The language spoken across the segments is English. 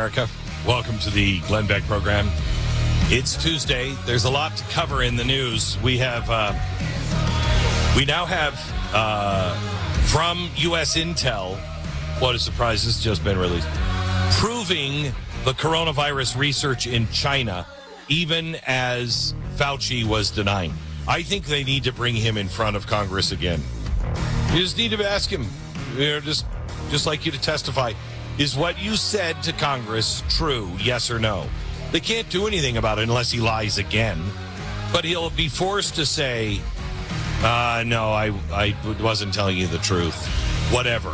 America. Welcome to the Glenn Beck program. It's Tuesday. There's a lot to cover in the news. We now have from U.S. Intel, what a surprise, this has just been released, proving the coronavirus research in China, even as Fauci was denying. I think they need to bring him in front of Congress again. You just need to ask him, just like you to testify. Is what you said to Congress true, yes or no? They can't do anything about it unless he lies again. But he'll be forced to say, no, I wasn't telling you the truth. Whatever.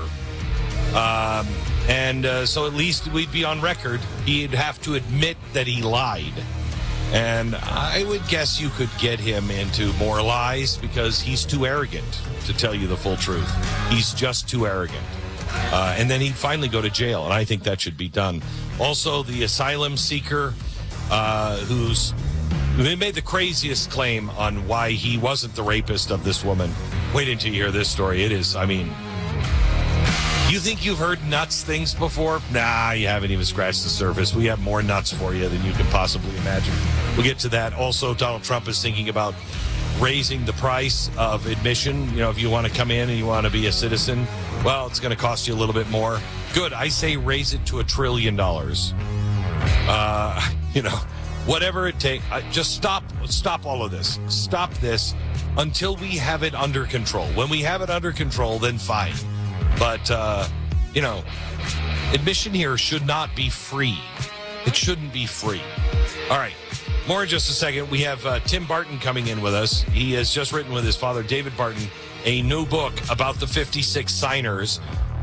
So at least we'd be on record. He'd have to admit that he lied. And I would guess you could get him into more lies because he's too arrogant to tell you the full truth. He's just too arrogant. And then he'd finally go to jail, and I think that should be done. Also, the asylum seeker they made the craziest claim on why he wasn't the rapist of this woman. Wait until you hear this story. It is, you think you've heard nuts things before? Nah, you haven't even scratched the surface. We have more nuts for you than you can possibly imagine. We'll get to that. Also, Donald Trump is thinking about raising the price of admission. If you want to come in and you want to be a citizen, well, it's going to cost you a little bit more. Good. I say raise it to $1 trillion. Whatever it takes. Just stop all of this. Stop this until we have it under control. When we have it under control, then fine. But, admission here should not be free. It shouldn't be free. All right. More in just a second. We have Tim Barton coming in with us. He has just written with his father, David Barton, a new book about the 56 signers.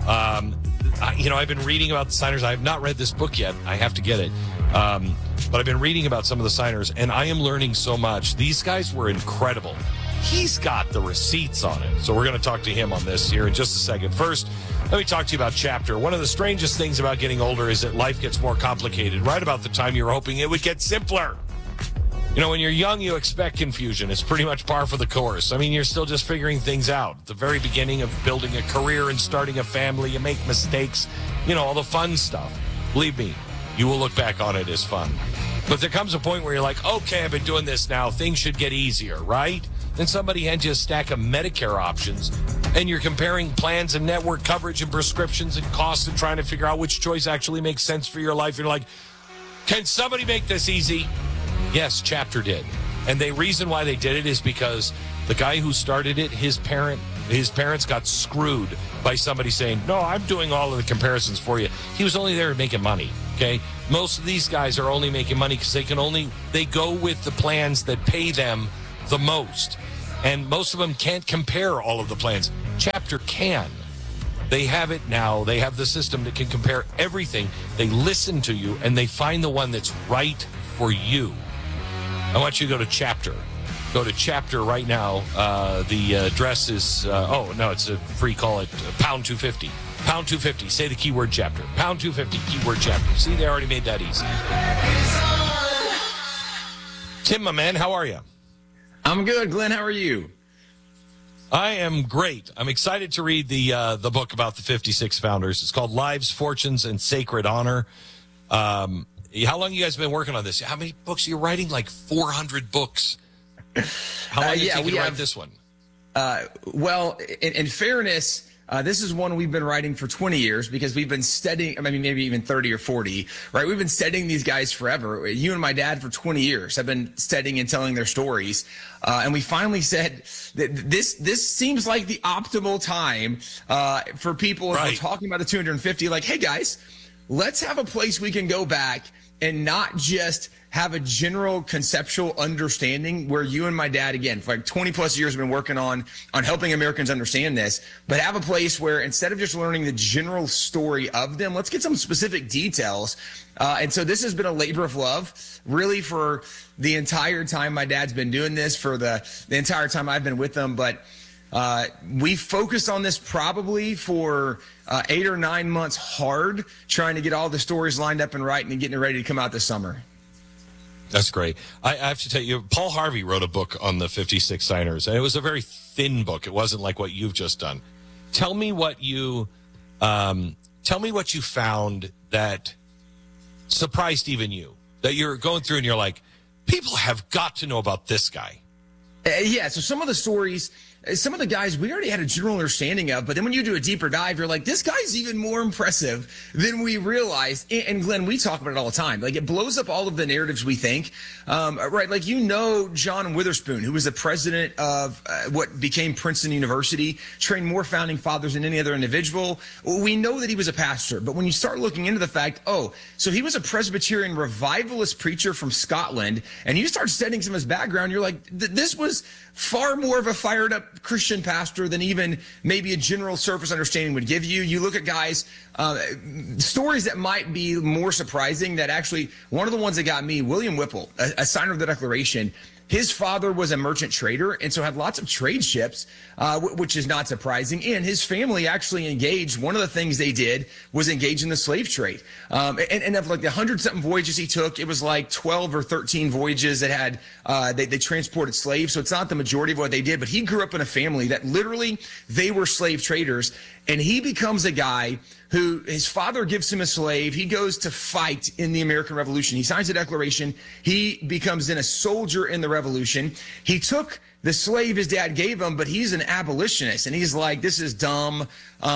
I've been reading about the signers. I have not read this book yet. I have to get it. But I've been reading about some of the signers, and I am learning so much. These guys were incredible. He's got the receipts on it. So we're going to talk to him on this here in just a second. First, let me talk to you about Chapter. One of the strangest things about getting older is that life gets more complicated right about the time you were hoping it would get simpler. When you're young, you expect confusion. It's pretty much par for the course. You're still just figuring things out. At the very beginning of building a career and starting a family, you make mistakes, all the fun stuff. Believe me, you will look back on it as fun. But there comes a point where you're like, okay, I've been doing this now. Things should get easier, right? Then somebody hands you a stack of Medicare options, and you're comparing plans and network coverage and prescriptions and costs and trying to figure out which choice actually makes sense for your life. You're like, can somebody make this easy? Yes, Chapter did. And the reason why they did it is because the guy who started it, his parents got screwed by somebody saying, no, I'm doing all of the comparisons for you. He was only there making money, okay? Most of these guys are only making money because they go with the plans that pay them the most. And most of them can't compare all of the plans. Chapter can. They have it now. They have the system that can compare everything. They listen to you, and they find the one that's right for you. I want you to go to Chapter. Go to Chapter right now. The address is, it's a free call at pound 250. Pound 250. Say the keyword Chapter. Pound 250, keyword Chapter. See, they already made that easy. Tim, my man, how are you? I'm good. Glenn, how are you? I am great. I'm excited to read the book about the 56 founders. It's called Lives, Fortunes, and Sacred Honor. How long have you guys been working on this? How many books are you writing? Like 400 books. How long did it take you to write this one? In fairness, this is one we've been writing for 20 years because we've been studying, maybe even 30 or 40, right? We've been studying these guys forever. You and my dad for 20 years have been studying and telling their stories. And we finally said that this seems like the optimal time for people, if we're talking about the 250, like, hey guys, let's have a place we can go back and not just have a general conceptual understanding where you and my dad, again, for like 20 plus years have been working on helping Americans understand this, but have a place where instead of just learning the general story of them, let's get some specific details. And so this has been a labor of love, really, for the entire time my dad's been doing this, for the entire time I've been with them. But we focused on this probably for 8 or 9 months hard, trying to get all the stories lined up and right and getting it ready to come out this summer. That's great. I have to tell you, Paul Harvey wrote a book on the 56 signers, and it was a very thin book. It wasn't like what you've just done. Tell me what you found that surprised even you, that you're going through and you're like, people have got to know about this guy? Yeah, so some of the stories, some of the guys we already had a general understanding of, but then when you do a deeper dive, you're like, this guy's even more impressive than we realized. And Glenn, we talk about it all the time. Like, it blows up all of the narratives we think, right? Like, John Witherspoon, who was the president of what became Princeton University, trained more founding fathers than any other individual. We know that he was a pastor, but when you start looking into the fact, so he was a Presbyterian revivalist preacher from Scotland, and you start studying some of his background, you're like, this was far more of a fired up Christian pastor than even maybe a general surface understanding would give you. You look at guys, stories that might be more surprising, that actually, one of the ones that got me, William Whipple, a signer of the Declaration. His father was a merchant trader and so had lots of trade ships, which is not surprising. And his family actually engaged. One of the things they did was engage in the slave trade. And of like the 100-something voyages he took, it was like 12 or 13 voyages that had they transported slaves. So it's not the majority of what they did, but he grew up in a family that literally they were slave traders. And he becomes a guy who his father gives him a slave. He goes to fight in the American Revolution. He signs the Declaration. He becomes then a soldier in the Revolution. He took the slave his dad gave him, but he's an abolitionist. And he's like, this is dumb.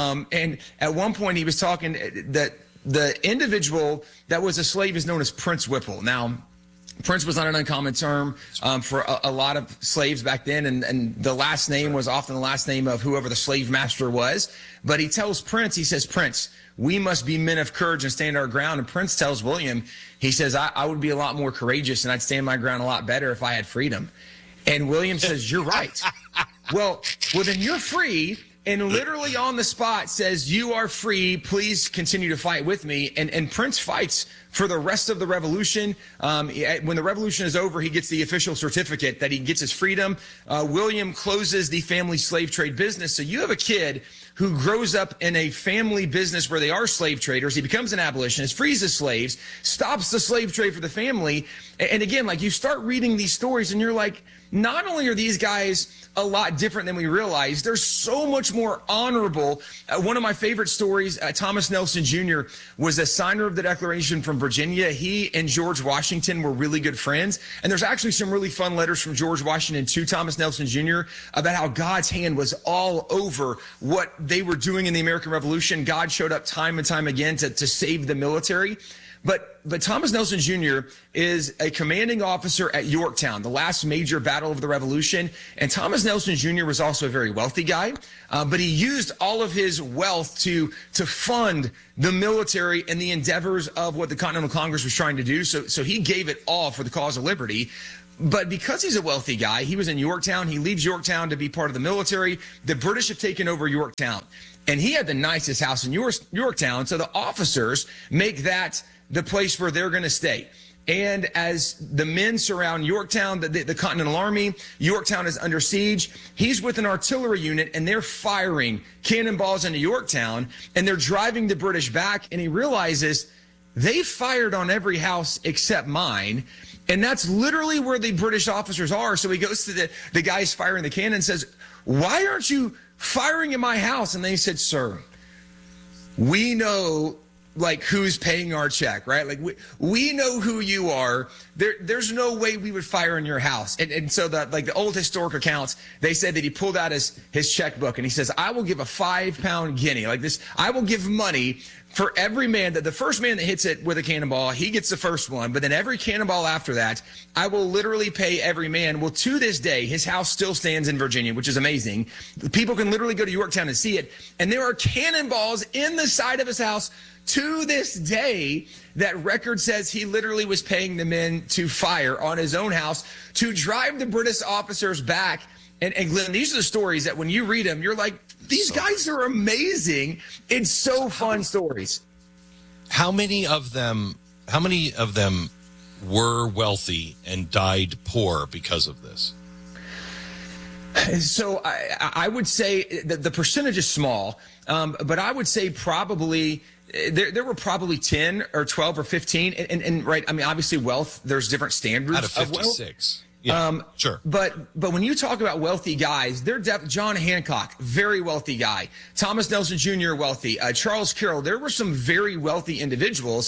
And at one point he was talking that the individual that was a slave is known as Prince Whipple. Now, Prince was not an uncommon term for a lot of slaves back then, and the last name was often the last name of whoever the slave master was. But he tells Prince, he says, Prince, we must be men of courage and stand our ground. And Prince tells William, he says, I would be a lot more courageous and I'd stand my ground a lot better if I had freedom. And William says, you're right. Well, then you're free. And literally on the spot says, you are free. Please continue to fight with me. And Prince fights for the rest of the revolution. When the revolution is over, he gets the official certificate that he gets his freedom. William closes the family slave trade business. So you have a kid who grows up in a family business where they are slave traders. He becomes an abolitionist, frees the slaves, stops the slave trade for the family. And again, like, you start reading these stories and you're like, not only are these guys a lot different than we realize, they're so much more honorable. One of my favorite stories, Thomas Nelson Jr. was a signer of the Declaration from Virginia. He and George Washington were really good friends. And there's actually some really fun letters from George Washington to Thomas Nelson Jr. about how God's hand was all over what they were doing in the American Revolution. God showed up time and time again to save the military. But Thomas Nelson Jr. is a commanding officer at Yorktown, the last major battle of the Revolution. And Thomas Nelson Jr. was also a very wealthy guy, but he used all of his wealth to fund the military and the endeavors of what the Continental Congress was trying to do. So he gave it all for the cause of liberty. But because he's a wealthy guy, he was in Yorktown. He leaves Yorktown to be part of the military. The British have taken over Yorktown. And he had the nicest house in Yorktown. So the officers make that the place where they're going to stay. And as the men surround Yorktown, the Continental Army, Yorktown is under siege. He's with an artillery unit, and they're firing cannonballs into Yorktown, and they're driving the British back. And he realizes they fired on every house except mine. And that's literally where the British officers are. So he goes to the guys firing the cannon and says, why aren't you firing in my house? And they said, sir, we know, like, who's paying our check, right? Like, we know who you are. There's no way we would fire in your house. And so the old historic accounts, they said that he pulled out his checkbook and he says, I will give a 5-pound guinea. Like this, I will give money for every man, that the first man that hits it with a cannonball, he gets the first one. But then every cannonball after that, I will literally pay every man. Well, to this day, his house still stands in Virginia, which is amazing. People can literally go to Yorktown and see it. And there are cannonballs in the side of his house to this day. That record says he literally was paying the men to fire on his own house to drive the British officers back. And Glenn, these are the stories that when you read them, you're like, these guys are amazing. It's so fun stories. How many of them were wealthy and died poor because of this? So I would say that the percentage is small, but I would say probably there were probably 10 or 12 or 15. And right, I mean, obviously wealth, there's different standards out of 56. Yeah, sure. But when you talk about wealthy guys, John Hancock, very wealthy guy. Thomas Nelson Jr., wealthy. Charles Carroll, there were some very wealthy individuals.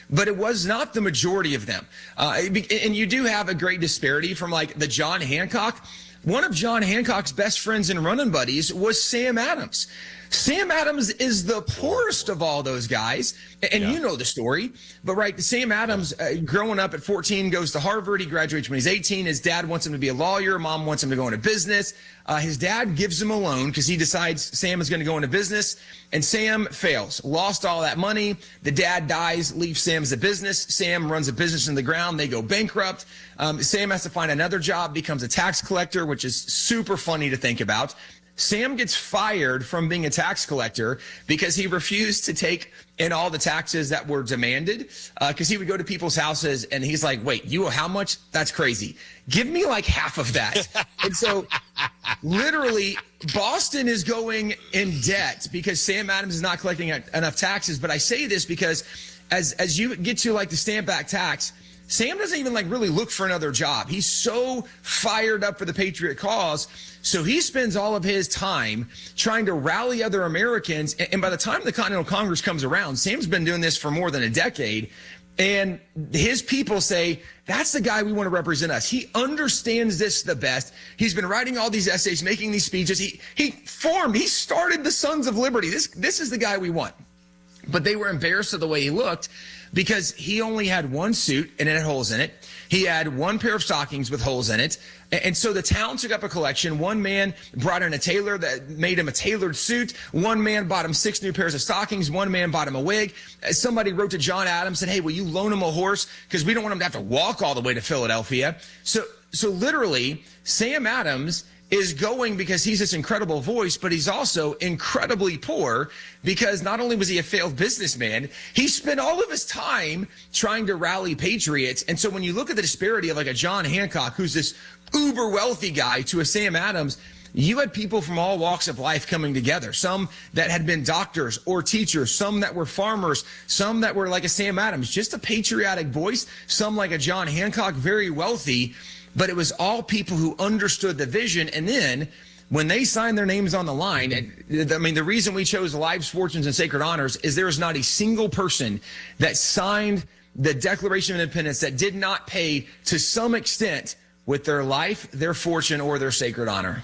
but it was not the majority of them. And you do have a great disparity from like the John Hancock. One of John Hancock's best friends and running buddies was Sam Adams. Sam Adams is the poorest of all those guys. And you know the story. But, right, Sam Adams, growing up at 14, goes to Harvard. He graduates when he's 18. His dad wants him to be a lawyer. Mom wants him to go into business. His dad gives him a loan because he decides Sam is going to go into business. And Sam fails, lost all that money. The dad dies, leaves Sam as a business. Sam runs a business in the ground. They go bankrupt. Sam has to find another job, becomes a tax collector, which is super funny to think about. Sam gets fired from being a tax collector because he refused to take in all the taxes that were demanded, because he would go to people's houses and he's like, wait, you owe how much? That's crazy. Give me like half of that. And so literally Boston is going in debt because Sam Adams is not collecting enough taxes. But I say this because as you get to like the stamp back tax, Sam doesn't even like really look for another job. He's so fired up for the Patriot cause. So he spends all of his time trying to rally other Americans. And by the time the Continental Congress comes around, Sam's been doing this for more than a decade. And his people say, that's the guy we want to represent us. He understands this the best. He's been writing all these essays, making these speeches. He started the Sons of Liberty. This is the guy we want. But they were embarrassed of the way he looked because he only had one suit and it had holes in it. He had one pair of stockings with holes in it. And so the town took up a collection. One man brought in a tailor that made him a tailored suit. One man bought him 6 new pairs of stockings. One man bought him a wig. Somebody wrote to John Adams, said, hey, will you loan him a horse? Because we don't want him to have to walk all the way to Philadelphia. So literally, Sam Adams is going because he's this incredible voice, but he's also incredibly poor because not only was he a failed businessman, he spent all of his time trying to rally patriots. And so when you look at the disparity of like a John Hancock, who's this uber wealthy guy, to a Sam Adams, you had people from all walks of life coming together. Some that had been doctors or teachers, some that were farmers, some that were like a Sam Adams, just a patriotic voice, some like a John Hancock, very wealthy. But it was all people who understood the vision. And then when they signed their names on the line, I mean, the reason we chose Lives, Fortunes, and Sacred Honors is there is not a single person that signed the Declaration of Independence that did not pay to some extent with their life, their fortune, or their sacred honor.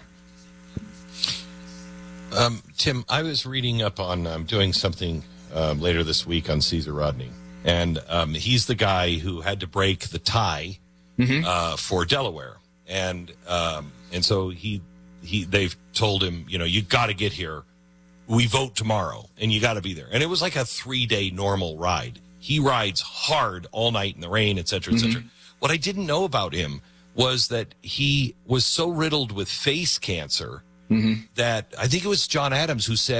Tim, I was reading up on doing something later this week on Caesar Rodney. And he's the guy who had to break the tie for Delaware, and so they've told him, you got to get here. We vote tomorrow, and you got to be there. And it was like a 3-day normal ride. He rides hard all night in the rain, et cetera, et cetera. What I didn't know about him was that he was so riddled with face cancer that I think it was John Adams who said,